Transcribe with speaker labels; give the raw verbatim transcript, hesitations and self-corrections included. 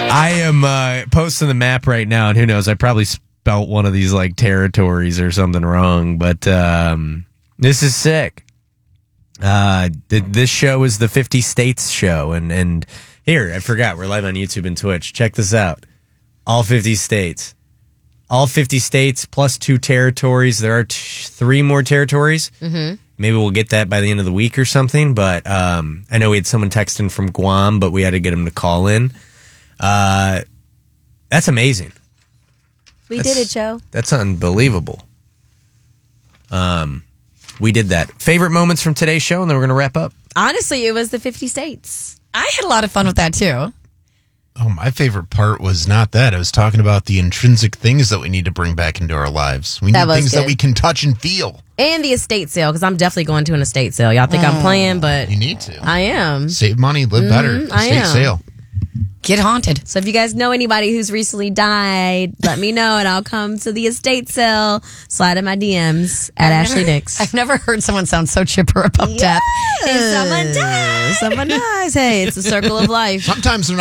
Speaker 1: I am uh, posting the map right now, and who knows? I probably spelt one of these like territories or something wrong, but um, this is sick. Uh, th- this show is the fifty States show, and and here I forgot we're live on YouTube and Twitch. Check this out: all fifty states, all fifty states plus two territories. There are t- three more territories.
Speaker 2: Mm-hmm.
Speaker 1: Maybe we'll get that by the end of the week or something. But um, I know we had someone texting from Guam, but we had to get him to call in. Uh, that's amazing.
Speaker 2: We
Speaker 1: that's,
Speaker 2: did it, Joe.
Speaker 1: That's unbelievable. Um, we did that. Favorite moments from today's show, and then we're going to wrap up.
Speaker 2: Honestly, it was the fifty states.
Speaker 3: I had a lot of fun with that, too.
Speaker 4: Oh, my favorite part was not that. I was talking about the intrinsic things that we need to bring back into our lives. We
Speaker 2: That
Speaker 4: need
Speaker 2: was
Speaker 4: things
Speaker 2: good.
Speaker 4: that we can touch and feel.
Speaker 2: And the estate sale, because I'm definitely going to an estate sale. Y'all think I'm playing, but
Speaker 4: You need to.
Speaker 2: I am.
Speaker 4: Save money, live better.
Speaker 2: Mhm, I
Speaker 4: Estate
Speaker 2: am.
Speaker 4: sale.
Speaker 3: Get haunted.
Speaker 2: So if you guys know anybody who's recently died, let me know, and I'll come to the estate sale. Slide in my D Ms at
Speaker 3: I've
Speaker 2: Ashley
Speaker 3: never-
Speaker 2: Nix.
Speaker 3: I've never heard someone sound so chipper about death.
Speaker 2: If someone dies, someone dies. Hey, it's the circle of life.
Speaker 4: Sometimes they're not